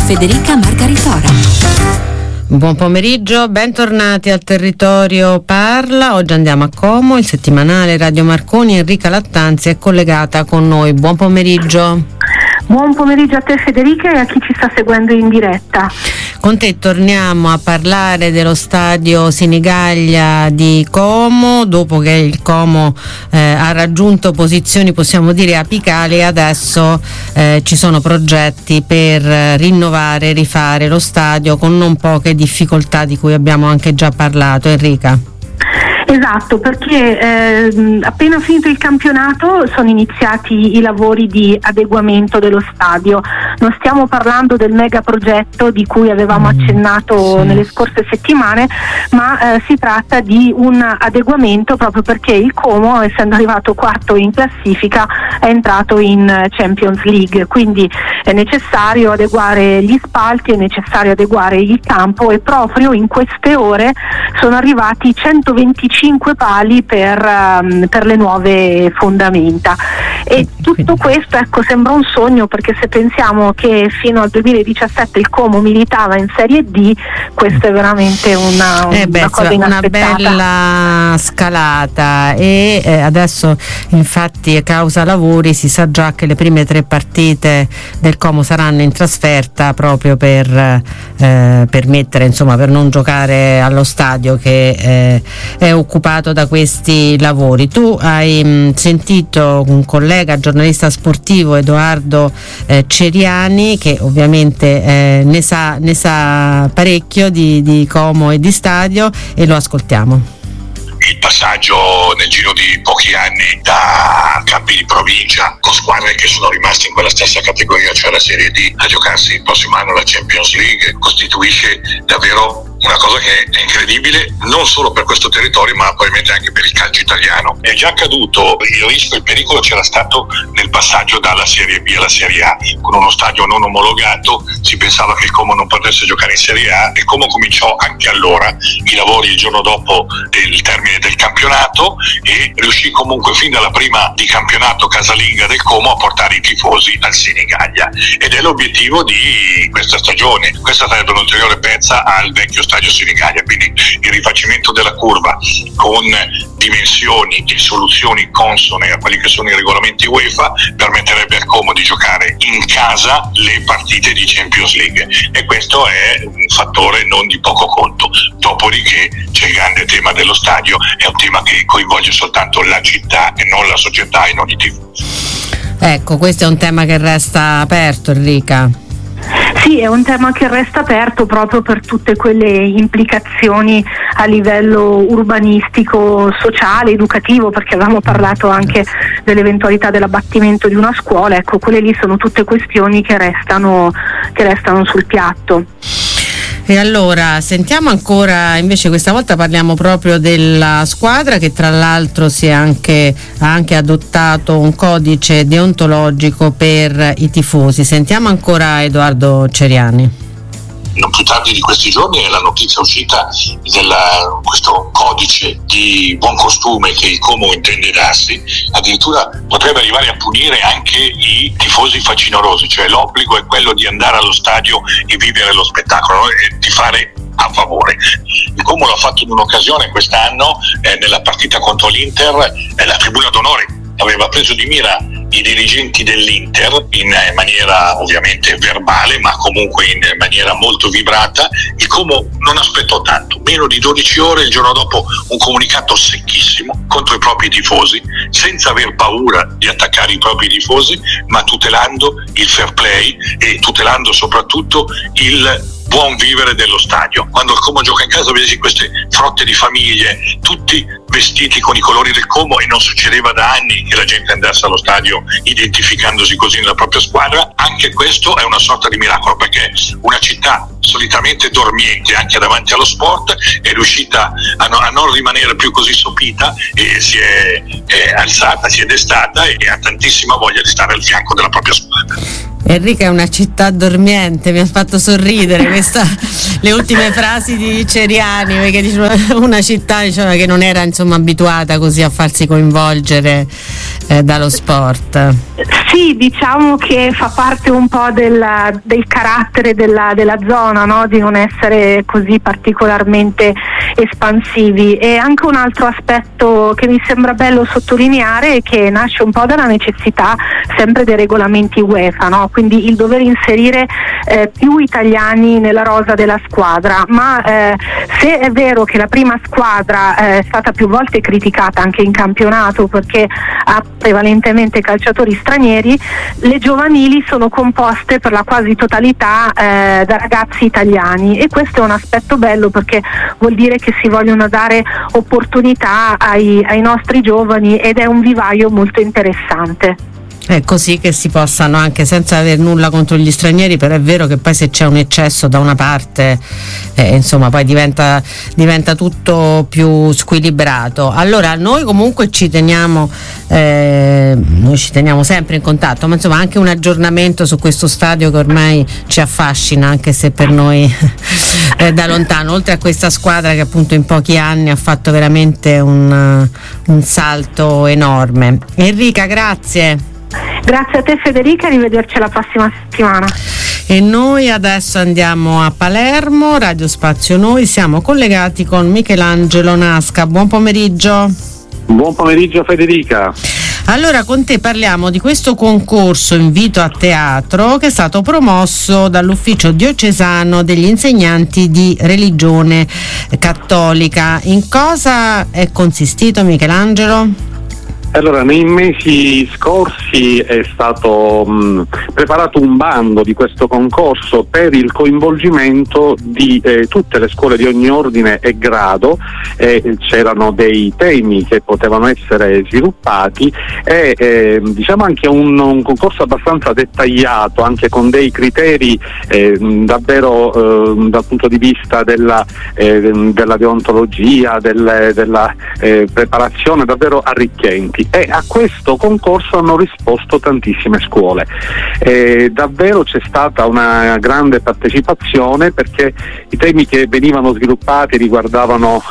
Federica Margaritora. Buon pomeriggio, bentornati al Territorio Parla. Oggi andiamo a Como, il settimanale Radio Marconi. Enrica Lattanzi è collegata con noi. Buon pomeriggio. Buon pomeriggio a te Federica e a chi ci sta seguendo in diretta. Con te torniamo a parlare dello stadio Sinigaglia di Como, dopo che il Como ha raggiunto posizioni, possiamo dire, apicali, e adesso ci sono progetti per rinnovare e rifare lo stadio con non poche difficoltà di cui abbiamo anche già parlato. Enrica. Esatto, perché appena finito il campionato sono iniziati i lavori di adeguamento dello stadio. Non stiamo parlando del mega progetto di cui avevamo accennato nelle scorse settimane, ma si tratta di un adeguamento proprio perché il Como, essendo arrivato quarto in classifica, è entrato in Champions League, quindi è necessario adeguare gli spalti, è necessario adeguare il campo, e proprio in queste ore sono arrivati 125 pali per le nuove fondamenta, e tutto questo, ecco, sembra un sogno, perché se pensiamo che fino al 2017 il Como militava in Serie D, questo è veramente una cosa inaspettata. Una bella scalata, e adesso infatti a causa lavori si sa già che le prime 3 partite del Como saranno in trasferta, proprio per permettere, insomma, per non giocare allo stadio che è occupato da questi lavori. Tu hai sentito un collega giornalista sportivo, Edoardo Ceriani, che ovviamente ne sa parecchio di Como e di stadio, e lo ascoltiamo. Il passaggio nel giro di pochi anni da campi di provincia con squadre che sono rimaste in quella stessa categoria, cioè la Serie D, a giocarsi il prossimo anno la Champions League, costituisce davvero una cosa che è incredibile, non solo per questo territorio ma probabilmente anche per il calcio italiano. È già accaduto, il rischio e il pericolo c'era stato nel passaggio dalla Serie B alla Serie A. Con uno stadio non omologato si pensava che il Como non potesse giocare in Serie A, e Como cominciò anche allora i lavori il giorno dopo il termine del campionato, e riuscì comunque fin dalla prima di campionato casalinga del Como a portare i tifosi al Sinigaglia, ed è l'obiettivo di questa stagione. Questa sarebbe un'ulteriore pezza al vecchio stadio Sinigaglia, quindi il rifacimento della curva con dimensioni e soluzioni consone a quelli che sono i regolamenti UEFA permetterebbe al Como di giocare in casa le partite di Champions League, e questo è un fattore non di poco conto. Dopodiché c'è il grande tema dello stadio, è un tema che coinvolge soltanto la città e non la società e non i tifosi. Ecco, questo è un tema che resta aperto, Enrica. Sì, è un tema che resta aperto proprio per tutte quelle implicazioni a livello urbanistico, sociale, educativo, perché avevamo parlato anche dell'eventualità dell'abbattimento di una scuola. Ecco, quelle lì sono tutte questioni che restano sul piatto. E allora sentiamo ancora, invece questa volta parliamo proprio della squadra, che tra l'altro ha anche adottato un codice deontologico per i tifosi. Sentiamo ancora Edoardo Ceriani. Non più tardi di questi giorni è la notizia uscita di questo codice di buon costume che il Como intende darsi. Addirittura potrebbe arrivare a punire anche i tifosi facinorosi, cioè l'obbligo è quello di andare allo stadio e vivere lo spettacolo e di fare a favore. Il Como l'ha fatto in un'occasione quest'anno, nella partita contro l'Inter, la tribuna d'onore aveva preso di mira i dirigenti dell'Inter in maniera ovviamente verbale, ma comunque in maniera molto vibrata. Il Como non aspettò tanto, meno di 12 ore, il giorno dopo un comunicato secchissimo contro i propri tifosi, senza aver paura di attaccare i propri tifosi, ma tutelando il fair play e tutelando soprattutto il buon vivere dello stadio. Quando il Como gioca in casa vedi queste frotte di famiglie, tutti vestiti con i colori del Como, e non succedeva da anni che la gente andasse allo stadio identificandosi così nella propria squadra. Anche questo è una sorta di miracolo, perché una città solitamente dormiente anche davanti allo sport è riuscita a non rimanere più così sopita, e si è alzata, si è destata e ha tantissima voglia di stare al fianco della propria squadra. Enrica è una città dormiente, mi ha fatto sorridere le ultime frasi di Ceriani, perché diceva una città, diceva, che non era insomma abituata così a farsi coinvolgere dallo sport. Sì, diciamo che fa parte un po' del carattere della zona, no? Di non essere così particolarmente espansivi. E anche un altro aspetto che mi sembra bello sottolineare è che nasce un po' dalla necessità sempre dei regolamenti UEFA, no? Quindi il dover inserire più italiani nella rosa della squadra, ma se è vero che la prima squadra è stata più volte criticata anche in campionato perché ha prevalentemente calciatori stranieri, le giovanili sono composte per la quasi totalità da ragazzi italiani, e questo è un aspetto bello perché vuol dire che si vogliono dare opportunità ai nostri giovani, ed è un vivaio molto interessante. È così che si possano, anche senza aver nulla contro gli stranieri, però è vero che poi se c'è un eccesso da una parte insomma poi diventa tutto più squilibrato. Allora noi comunque ci teniamo sempre in contatto, ma insomma anche un aggiornamento su questo stadio che ormai ci affascina, anche se per noi da lontano, oltre a questa squadra che appunto in pochi anni ha fatto veramente un salto enorme. Enrica, grazie. Grazie a te Federica, arrivederci la prossima settimana. E noi adesso andiamo a Palermo, Radio Spazio Noi, siamo collegati con Michelangelo Nasca. Buon pomeriggio. Buon pomeriggio Federica. Allora con te parliamo di questo concorso Invito a Teatro che è stato promosso dall'Ufficio Diocesano degli Insegnanti di Religione Cattolica. In cosa è consistito, Michelangelo? Allora, nei mesi scorsi è stato preparato un bando di questo concorso per il coinvolgimento di tutte le scuole di ogni ordine e grado, c'erano dei temi che potevano essere sviluppati e diciamo anche un concorso abbastanza dettagliato, anche con dei criteri davvero dal punto di vista della deontologia, della preparazione davvero arricchenti. E a questo concorso hanno risposto tantissime scuole. Davvero c'è stata una grande partecipazione, perché i temi che venivano sviluppati riguardavano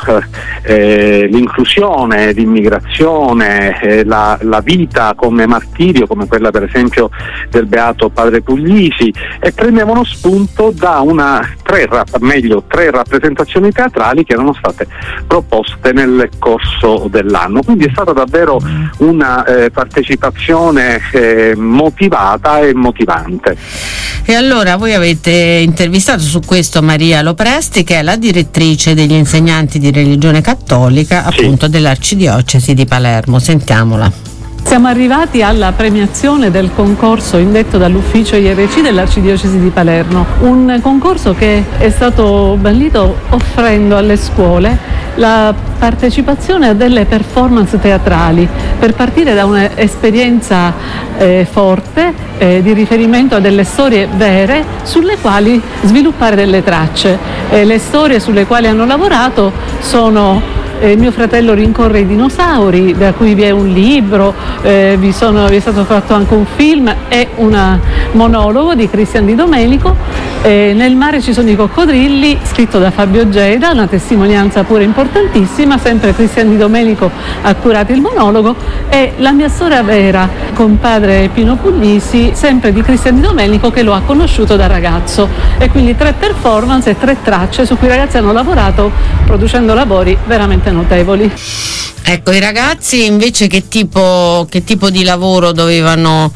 l'inclusione, l'immigrazione, la vita come martirio, come quella per esempio del beato padre Puglisi, e prendevano spunto da tre rappresentazioni teatrali che erano state proposte nel corso dell'anno. Quindi è stata davvero una partecipazione motivata e motivante. E allora voi avete intervistato su questo Maria Lopresti, che è la direttrice degli insegnanti di religione cattolica, appunto, sì, dell'Arcidiocesi di Palermo. Sentiamola. Siamo arrivati alla premiazione del concorso indetto dall'ufficio IRC dell'Arcidiocesi di Palermo, un concorso che è stato bandito offrendo alle scuole la partecipazione a delle performance teatrali per partire da un'esperienza forte di riferimento a delle storie vere sulle quali sviluppare delle tracce. Le storie sulle quali hanno lavorato sono Mio fratello rincorre i dinosauri, da cui vi è un libro, vi è stato fatto anche un film e un monologo di Cristian Di Domenico. Nel mare ci sono i coccodrilli, scritto da Fabio Geda, una testimonianza pure importantissima, sempre Cristian Di Domenico ha curato il monologo, e La mia storia vera con padre Pino Puglisi, sempre di Cristian Di Domenico, che lo ha conosciuto da ragazzo. E quindi 3 performance e 3 tracce su cui i ragazzi hanno lavorato producendo lavori veramente notevoli. Ecco, i ragazzi invece che tipo di lavoro dovevano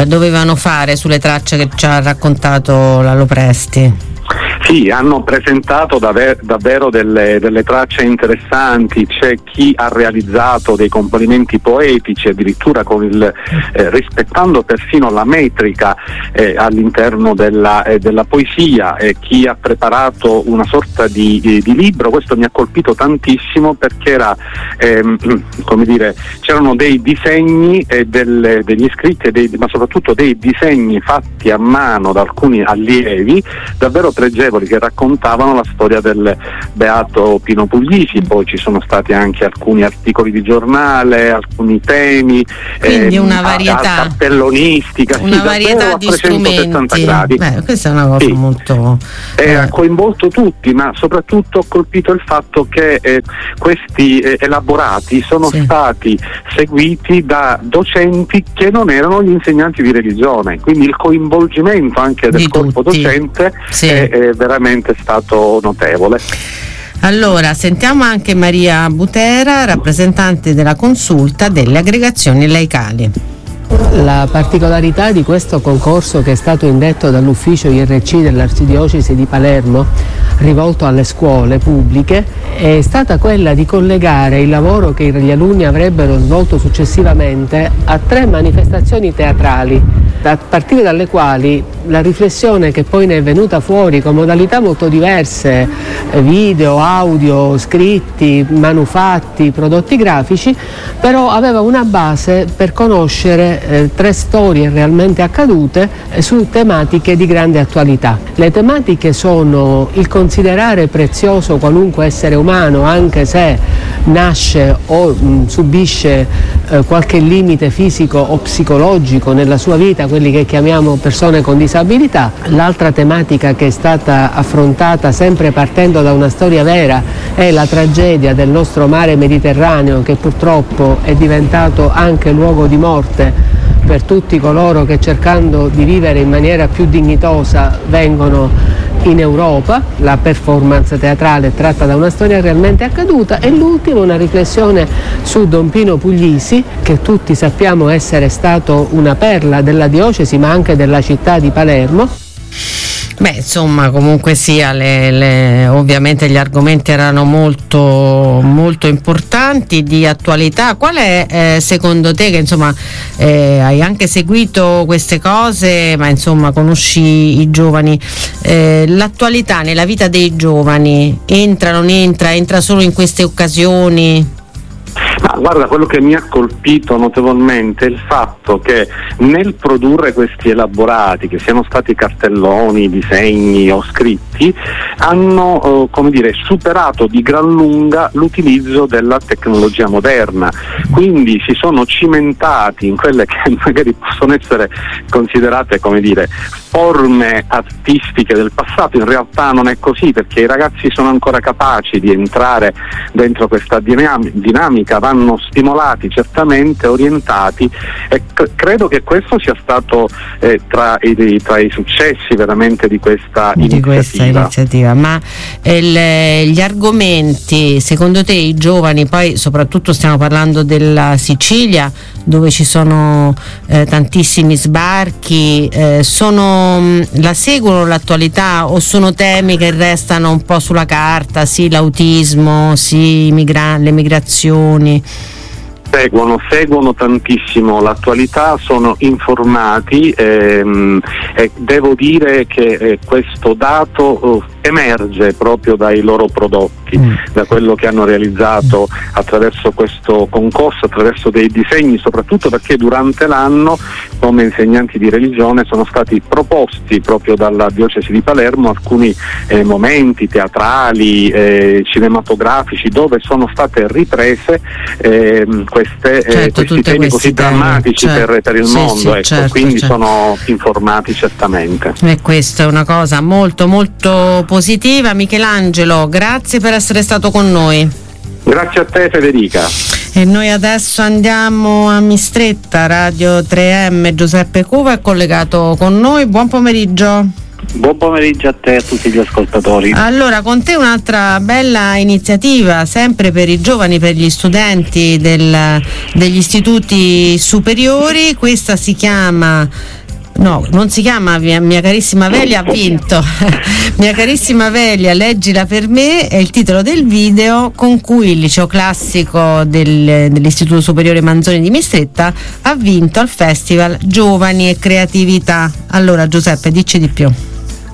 fare sulle tracce che ci ha raccontato la Lopresti? Sì, hanno presentato davvero delle tracce interessanti. C'è chi ha realizzato dei componimenti poetici, addirittura rispettando persino la metrica all'interno della poesia, chi ha preparato una sorta di libro. Questo mi ha colpito tantissimo, perché c'erano dei disegni degli scritti, ma soprattutto dei disegni fatti a mano da alcuni allievi, davvero pregevoli notevoli che raccontavano la storia del beato Pino Puglisi. Poi ci sono stati anche alcuni articoli di giornale, alcuni temi, quindi una varietà cartellonistica, una varietà di strumenti. Questa è una cosa molto ha coinvolto tutti, ma soprattutto ho colpito il fatto che questi elaborati sono stati seguiti da docenti che non erano gli insegnanti di religione, quindi il coinvolgimento anche del corpo docente è veramente stato notevole. Allora, sentiamo anche Maria Butera, rappresentante della consulta delle aggregazioni laicali. La particolarità di questo concorso, che è stato indetto dall'ufficio IRC dell'Arcidiocesi di Palermo, rivolto alle scuole pubbliche, è stata quella di collegare il lavoro che gli alunni avrebbero svolto successivamente a 3 manifestazioni teatrali, a partire dalle quali la riflessione che poi ne è venuta fuori con modalità molto diverse, video, audio, scritti, manufatti, prodotti grafici, però aveva una base per conoscere 3 storie realmente accadute su tematiche di grande attualità. Le tematiche sono il considerare prezioso qualunque essere umano, anche se nasce o subisce qualche limite fisico o psicologico nella sua vita, quelli che chiamiamo persone con disabilità. L'altra tematica che è stata affrontata, sempre partendo da una storia vera, è la tragedia del nostro mare Mediterraneo, che purtroppo è diventato anche luogo di morte per tutti coloro che, cercando di vivere in maniera più dignitosa, vengono in Europa. La performance teatrale è tratta da una storia realmente accaduta, e l'ultimo una riflessione su Don Pino Puglisi, che tutti sappiamo essere stato una perla della diocesi ma anche della città di Palermo. Insomma, comunque sia, ovviamente gli argomenti erano molto importanti, di attualità. Qual è secondo te, che insomma hai anche seguito queste cose, ma insomma conosci i giovani, l'attualità nella vita dei giovani entra solo in queste occasioni? Ma guarda, quello che mi ha colpito notevolmente è il fatto che nel produrre questi elaborati, che siano stati cartelloni, disegni o scritti, hanno superato di gran lunga l'utilizzo della tecnologia moderna, quindi si sono cimentati in quelle che magari possono essere considerate forme artistiche del passato. In realtà non è così, perché i ragazzi sono ancora capaci di entrare dentro questa dinamica, vanno stimolati, certamente orientati, e credo che questo sia stato tra i successi veramente di questa iniziativa. Ma gli argomenti, secondo te i giovani, poi soprattutto stiamo parlando della Sicilia, dove ci sono tantissimi sbarchi, la seguono l'attualità, o sono temi che restano un po' sulla carta, sì l'autismo, sì le migrazioni? Seguono tantissimo l'attualità, sono informati, e devo dire che questo dato emerge proprio dai loro prodotti, da quello che hanno realizzato attraverso questo concorso, attraverso dei disegni, soprattutto perché durante l'anno come insegnanti di religione sono stati proposti proprio dalla diocesi di Palermo alcuni momenti teatrali, cinematografici, dove sono state riprese questi temi così drammatici per il mondo, quindi sono informati certamente. E questa è una cosa molto positiva. Michelangelo, grazie per essere stato con noi. Grazie a te, Federica. E noi adesso andiamo a Mistretta. Radio 3M, Giuseppe Cuva è collegato con noi. Buon pomeriggio. Buon pomeriggio a te e a tutti gli ascoltatori. Allora, con te un'altra bella iniziativa, sempre per i giovani, per gli studenti degli istituti superiori. Questa si chiama... No, non si chiama Mia carissima Velia ha vinto. Mia carissima Velia, leggila per me, è il titolo del video con cui il liceo classico dell'Istituto Superiore Manzoni di Mistretta ha vinto al Festival Giovani e Creatività. Allora Giuseppe, dici di più.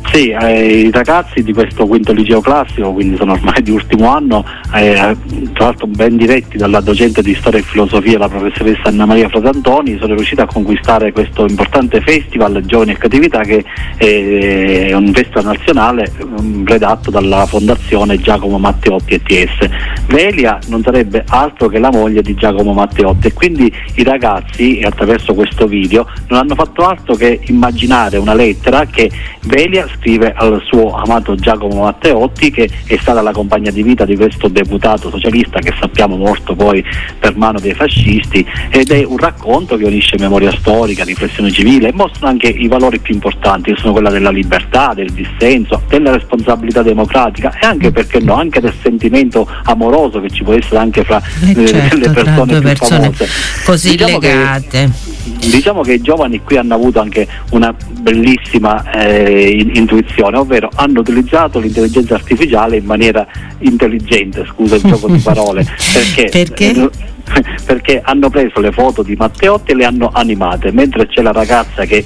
Sì, i ragazzi di questo quinto liceo classico, quindi sono ormai di ultimo anno, tra l'altro ben diretti dalla docente di storia e filosofia, la professoressa Anna Maria Fratantoni, sono riusciti a conquistare questo importante festival Giovani e Creatività, che è un festival nazionale redatto dalla fondazione Giacomo Matteotti ETS. Velia non sarebbe altro che la moglie di Giacomo Matteotti, e quindi i ragazzi, attraverso questo video, non hanno fatto altro che immaginare una lettera che Velia scrive al suo amato Giacomo Matteotti, che è stata la compagna di vita di questo deputato socialista che sappiamo morto poi per mano dei fascisti, ed è un racconto che unisce memoria storica, riflessione civile, e mostra anche i valori più importanti, che sono quella della libertà, del dissenso, della responsabilità democratica e anche, perché no, anche del sentimento amoroso che ci può essere anche fra le persone più famose, così legate. Diciamo che i giovani qui hanno avuto anche una bellissima intuizione, ovvero hanno utilizzato l'intelligenza artificiale in maniera intelligente, scusa il gioco di parole, perché? Perché hanno preso le foto di Matteotti e le hanno animate, mentre c'è la ragazza che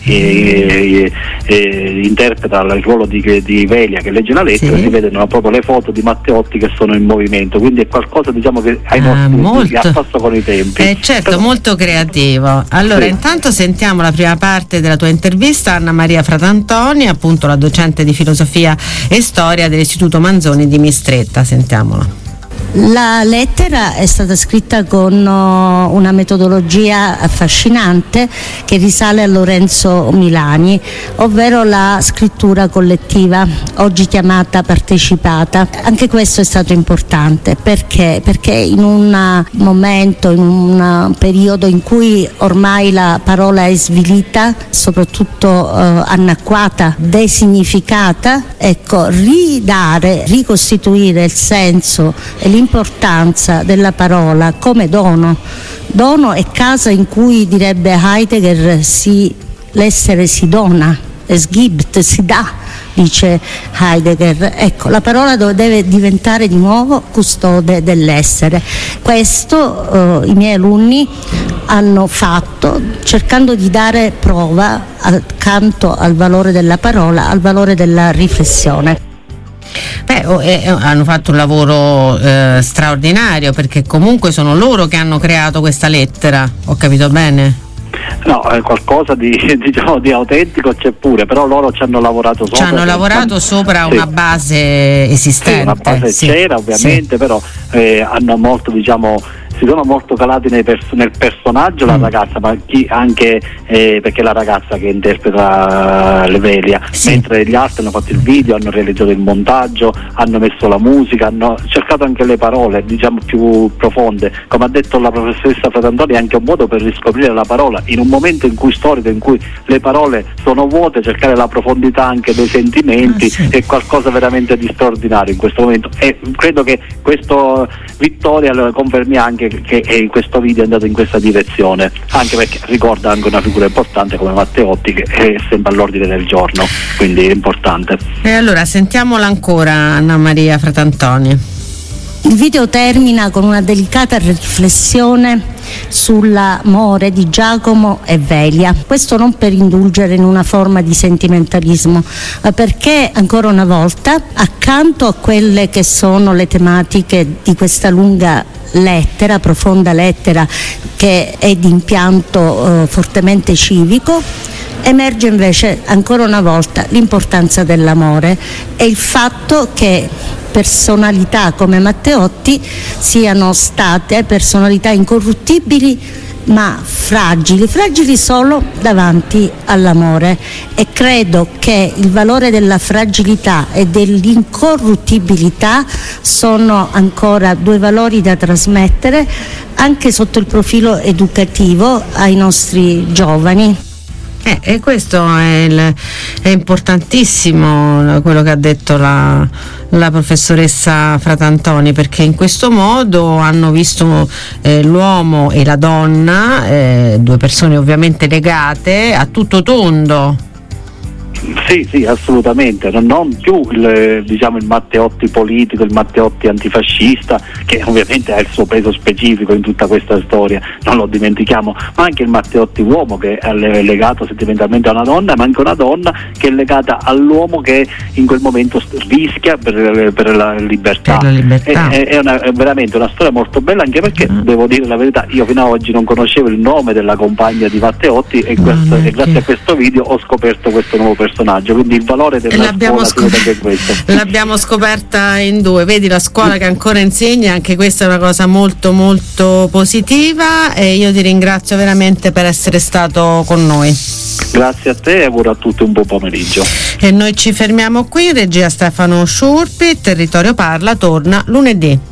interpreta il ruolo di Velia, che legge la lettera, si vedono proprio le foto di Matteotti che sono in movimento, quindi è qualcosa, diciamo, che ai nostri a passo con i tempi. Certo, però, molto creativo. Allora, intanto sentiamo la prima parte della tua intervista a Anna Maria Fratantoni, appunto la docente di filosofia e storia dell'Istituto Manzoni di Mistretta. Sentiamola. La lettera è stata scritta con una metodologia affascinante che risale a Lorenzo Milani, ovvero la scrittura collettiva, oggi chiamata partecipata. Anche questo è stato importante perché in un momento, in un periodo in cui ormai la parola è svilita, soprattutto anacquata, designificata, ecco, ricostituire il senso e l'importanza della parola come dono e casa in cui, direbbe Heidegger, l'essere si dona, es gibt, si dà, dice Heidegger. Ecco, la parola deve diventare di nuovo custode dell'essere. Questo i miei alunni hanno fatto, cercando di dare prova, accanto al valore della parola, al valore della riflessione. Hanno fatto un lavoro straordinario, perché comunque sono loro che hanno creato questa lettera, ho capito bene? No, qualcosa di autentico c'è pure, però loro ci hanno lavorato sopra. Una base esistente. Sì, una base c'era ovviamente, però hanno molto, si sono molto calati nel personaggio la ragazza, ma anche perché la ragazza che interpreta Velia, mentre gli altri hanno fatto il video, hanno realizzato il montaggio, hanno messo la musica, hanno cercato anche le parole più profonde. Come ha detto la professoressa Fratantoni, è anche un modo per riscoprire la parola in un momento storico in cui le parole sono vuote, cercare la profondità anche dei sentimenti è qualcosa veramente di straordinario in questo momento, e credo che questo Vittoria lo confermi anche che questo video è andato in questa direzione, anche perché ricorda anche una figura importante come Matteotti, che è sempre all'ordine del giorno, quindi è importante. E allora sentiamola ancora, Anna Maria Fratantoni. Il video termina con una delicata riflessione sull'amore di Giacomo e Velia. Questo non per indulgere in una forma di sentimentalismo, ma perché ancora una volta, accanto a quelle che sono le tematiche di questa lunga lettera, profonda lettera, che è di impianto fortemente civico, emerge invece ancora una volta l'importanza dell'amore e il fatto che personalità come Matteotti siano state personalità incorruttibili ma fragili solo davanti all'amore, e credo che il valore della fragilità e dell'incorruttibilità sono ancora due valori da trasmettere anche sotto il profilo educativo ai nostri giovani. E questo è importantissimo, quello che ha detto la professoressa Fratantoni, perché in questo modo hanno visto l'uomo e la donna, due persone ovviamente legate, a tutto tondo. Sì, assolutamente, non più il Matteotti politico, il Matteotti antifascista, che ovviamente ha il suo peso specifico in tutta questa storia, non lo dimentichiamo, ma anche il Matteotti uomo, che è legato sentimentalmente a una donna, ma anche una donna che è legata all'uomo che in quel momento rischia per la libertà. È veramente una storia molto bella, anche perché devo dire la verità, io fino ad oggi non conoscevo il nome della compagna di Matteotti e grazie a questo video ho scoperto questo nuovo personaggio, quindi il valore della scuola è anche questo. L'abbiamo scoperta in due, vedi la scuola che ancora insegna, anche questa è una cosa molto molto positiva, e io ti ringrazio veramente per essere stato con noi. Grazie a te e auguro a tutti un buon pomeriggio. E noi ci fermiamo qui, regia Stefano Sciurpi, Territorio Parla torna lunedì.